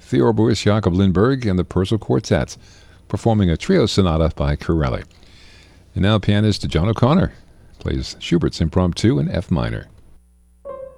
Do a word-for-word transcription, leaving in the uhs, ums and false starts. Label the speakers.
Speaker 1: the oboist Jakob Lindberg and the Purcell Quartet, performing a trio sonata by Corelli. And now pianist John O'Connor plays Schubert's Impromptu in F minor.